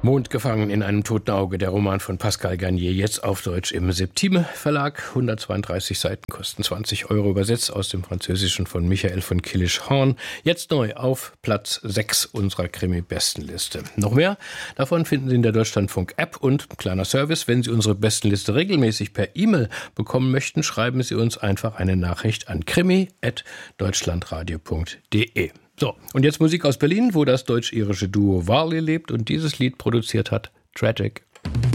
Mond gefangen in einem toten Auge, der Roman von Pascal Garnier, jetzt auf Deutsch im Septime Verlag. 132 Seiten, kosten 20 €, übersetzt aus dem Französischen von Michael von Kilisch-Horn. Jetzt neu auf Platz 6 unserer Krimi-Bestenliste. Noch mehr davon finden Sie in der Deutschlandfunk-App und kleiner Service, wenn Sie unsere Bestenliste regelmäßig per E-Mail bekommen möchten, schreiben Sie uns einfach eine Nachricht an krimi@deutschlandradio.de. So, und jetzt Musik aus Berlin, wo das deutsch-irische Duo Varley lebt und dieses Lied produziert hat, Tragic.